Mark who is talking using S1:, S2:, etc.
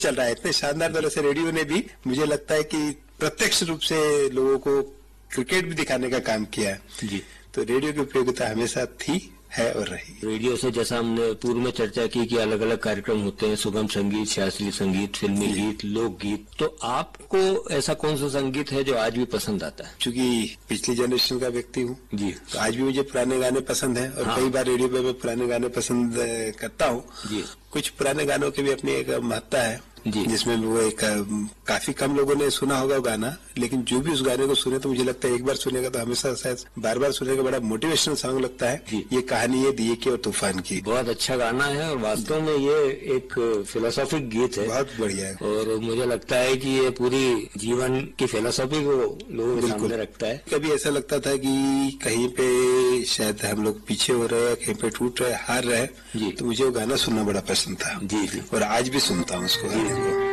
S1: चल रहा है। इतने शानदार तरह से रेडियो ने भी मुझे लगता है कि प्रत्यक्ष रूप से लोगों को क्रिकेट भी दिखाने का काम किया है
S2: जी।
S1: तो रेडियो की उपयोगिता हमेशा थी, है और रही।
S2: रेडियो से जैसा हमने पूर्व में चर्चा की कि अलग अलग कार्यक्रम होते हैं, सुगम संगीत, शास्त्रीय संगीत, फिल्मी गीत, लोकगीत, तो आपको ऐसा कौन सा संगीत है जो आज भी पसंद आता है?
S1: चूंकि पिछली जनरेशन का व्यक्ति हूँ
S2: जी,
S1: तो आज भी मुझे पुराने गाने पसंद हैं और कई बार रेडियो पे मैं पुराने गाने पसंद करता हूँ
S2: जी।
S1: कुछ पुराने गानों की भी अपनी एक महत्ता है
S2: जी।
S1: जिसमें वो एक काफी कम लोगों ने सुना होगा वो गाना, लेकिन जो भी उस गाने को सुने तो मुझे लगता है एक बार सुनेगा तो हमेशा शायद बार बार सुनेगा। बड़ा मोटिवेशनल सॉन्ग लगता है। ये कहानी है दिए की और तूफान की।
S2: बहुत अच्छा गाना है और वास्तव में ये एक फिलोसॉफिक गीत है,
S1: बहुत बढ़िया है
S2: और मुझे लगता है कि ये पूरी जीवन की फिलोसॉफी को लोगों के सामने रखता है।
S1: कभी ऐसा लगता था कि कहीं पे शायद हम लोग पीछे हो रहे हैं, कहीं पे टूट रहे, हार रहे, तो मुझे वो गाना सुनना बड़ा पसंद था।
S2: जी जी।
S1: और आज भी सुनता हूँ उसको।